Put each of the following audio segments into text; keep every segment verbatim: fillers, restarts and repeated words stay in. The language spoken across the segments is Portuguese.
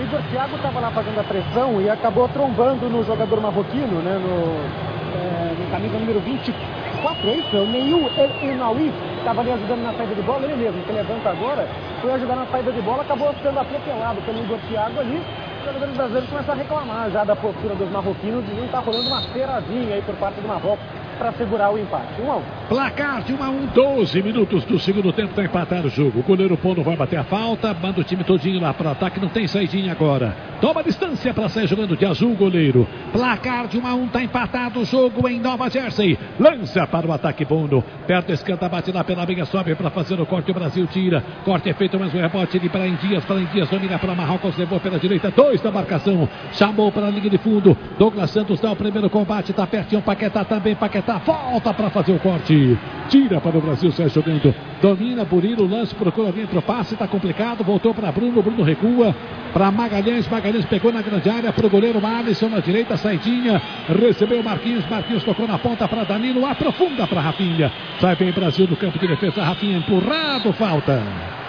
Igor Thiago estava lá fazendo a pressão e acabou trombando no jogador marroquino, né, no, é, no camisa número vinte e quatro, é isso? O Neil El Enaoui estava ali ajudando na saída de bola, ele mesmo, que levanta agora, foi ajudar na saída de bola, acabou sendo atropelado pelo Igor Thiago ali. Os jogadores brasileiros começam a reclamar já da postura dos marroquinos, diziam que está rolando uma ceiradinha aí por parte do Marrocos para segurar o empate. um a um. Placar de um a um, doze minutos do segundo tempo para empatar o jogo. O goleiro Pono vai bater a falta, manda o time todinho lá para o ataque, não tem saidinha agora. Toma distância para sair jogando de azul o goleiro. Placar de um a um, está empatado o jogo em Nova Jersey. Lança para o ataque Pono. Perto da esquerda, bate lá pela meia, sobe para fazer o corte, o Brasil tira. Corte é feito, mas o rebote ali para Indias, para Indias, domina para Marrocos, levou pela direita, dois da marcação. Chamou para a linha de fundo. Douglas Santos dá o primeiro combate, está pertinho, Paquetá também, Paquetá volta para fazer o corte, tira para o Brasil, sai jogando, domina Burilo, lance, procura vir para o passe, está complicado, voltou para Bruno, Bruno recua para Magalhães, Magalhães pegou na grande área para o goleiro Alisson na direita, saidinha, recebeu Marquinhos, Marquinhos tocou na ponta para Danilo, aprofunda para Rafinha, sai bem Brasil do campo de defesa, Rafinha empurrado, falta.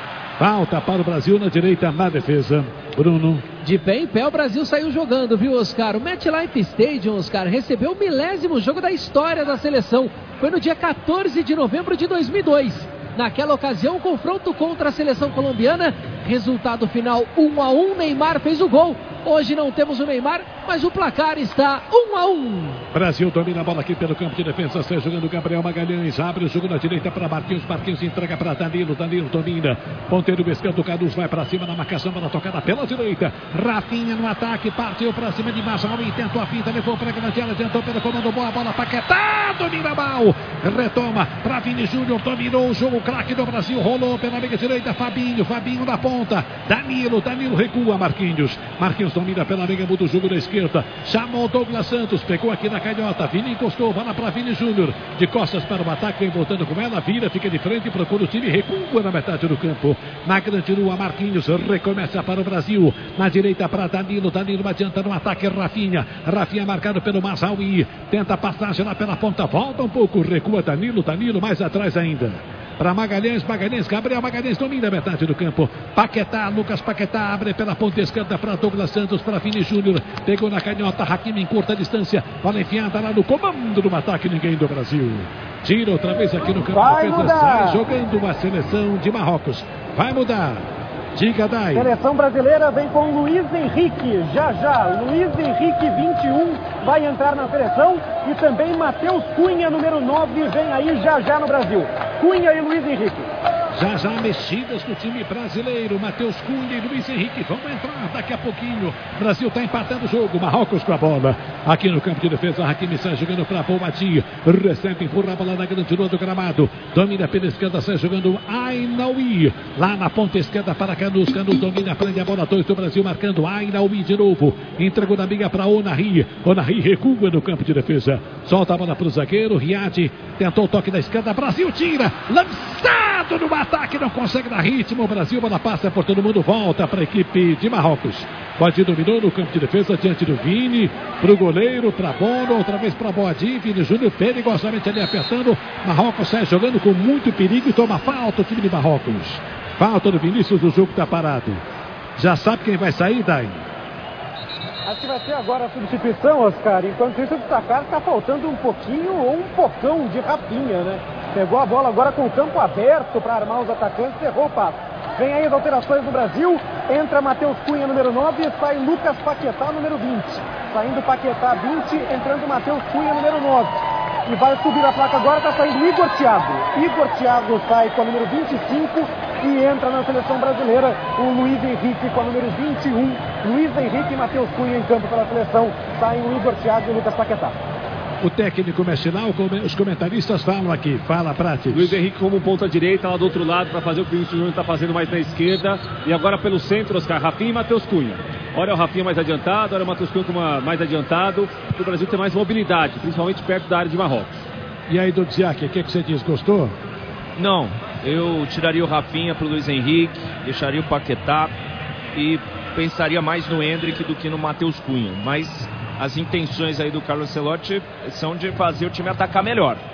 Falta para o Brasil na direita, na defesa. Bruno. De pé em pé, o Brasil saiu jogando, viu, Oscar? O MetLife Stadium, Oscar, recebeu o milésimo jogo da história da seleção. Foi no dia quatorze de novembro de dois mil e dois. Naquela ocasião, o confronto contra a seleção colombiana. Resultado final um a um, Neymar fez o gol. Hoje não temos o Neymar, mas o placar está um a um. Brasil domina a bola aqui pelo campo de defesa, sai jogando Gabriel Magalhães, abre o jogo na direita para Marquinhos, Marquinhos entrega para Danilo, Danilo domina, ponteiro escanto, Caduz vai para cima na marcação, bola tocada pela direita, Rafinha no ataque, partiu para cima de Massaui, tentou a finta, levou para a grande área, tentou pelo comando, boa bola, Paquetá, domina mal, retoma para Vini Júnior, dominou o jogo, craque do Brasil, rolou pela meia direita, Fabinho, Fabinho na ponta, Danilo, Danilo recua, Marquinhos, Marquinhos domina pela meia, muda o jogo da esquerda, chamou Douglas Santos, pegou aqui na canhota, Vini encostou, bola para Vini Júnior, de costas para o ataque, vem voltando com ela, vira, fica de frente, procura o time, recua na metade do campo, na grande rua, Marquinhos, recomeça para o Brasil, na direita para Danilo, Danilo adianta no ataque, Rafinha, Rafinha marcado pelo Massaui, tenta a passagem lá pela ponta, volta um pouco, recua Danilo, Danilo mais atrás ainda. Para Magalhães, Magalhães, Gabriel Magalhães domina a metade do campo. Paquetá, Lucas Paquetá abre pela ponta esquerda para Douglas Santos, para Vini Júnior. Pegou na canhota, Hakimi em curta distância. Bola enfiada lá no comando do ataque, ninguém do Brasil. Tira outra vez aqui no campo de defesa, sai jogando a seleção de Marrocos. Vai mudar. Diga, Dai. Seleção brasileira vem com Luiz Henrique, já já. Luiz Henrique, vinte e um, vai entrar na seleção. E também Matheus Cunha, número nove, vem aí já já no Brasil. Cunha e Luiz Henrique. Já já mexidas no time brasileiro. Matheus Cunha e Luiz Henrique vão entrar daqui a pouquinho. O Brasil está empatando o jogo. Marrocos com a bola. Aqui no campo de defesa, Hakimi sai jogando para Boumadi. Recebe, empurra a bola na grande rua do gramado. Domina pela esquerda, sai jogando Ainaoui. Lá na ponta esquerda para Canus. Canus domina, prende a bola. Dois do Brasil marcando Ainaoui de novo. Entregou na briga para Onari. Onari recua no campo de defesa. Solta a bola para o zagueiro. Riad tentou o toque da esquerda. Brasil tira. Lançado no ataque, não consegue dar ritmo. O Brasil, bola passa por todo mundo, volta para a equipe de Marrocos. Boadi dominou no campo de defesa diante do Vini, para o goleiro, para Bono, outra vez para Boadi, Vini Júnior perigosamente ali apertando. Marrocos sai jogando com muito perigo e toma falta o time de Marrocos. Falta do Vinícius, o jogo está parado. Já sabe quem vai sair, Dai? Acho que vai ser agora a substituição, Oscar. Enquanto isso, destacar, está faltando um pouquinho ou um pocão de Rafinha, né? Pegou a bola agora com o campo aberto para armar os atacantes, errou o passo. Vem aí as alterações no Brasil. Entra Matheus Cunha, número nove, sai Lucas Paquetá, número vinte. Saindo Paquetá, vinte, entrando Matheus Cunha, número nove. E vai subir a placa agora, está saindo Igor Thiago. Igor Thiago sai com a número vinte e cinco e entra na seleção brasileira o Luiz Henrique com a número vinte e um. Luiz Henrique e Matheus Cunha em campo pela seleção. Saem o Igor Thiago e o Lucas Paquetá. O técnico mexe lá, os comentaristas falam aqui. Fala, Prates. Luiz Henrique como ponta direita, lá do outro lado, para fazer o que o Vinícius Júnior está fazendo mais na esquerda. E agora pelo centro, Oscar, Rafinha e Matheus Cunha. Olha o Rafinha mais adiantado, olha o Matheus Cunha como mais adiantado. O Brasil tem mais mobilidade, principalmente perto da área de Marrocos. E aí, Dudziak, o que, que você diz? Gostou? Não, eu tiraria o Rafinha para o Luiz Henrique, deixaria o Paquetá e pensaria mais no Endrick do que no Matheus Cunha. Mas as intenções aí do Carlo Ancelotti são de fazer o time atacar melhor.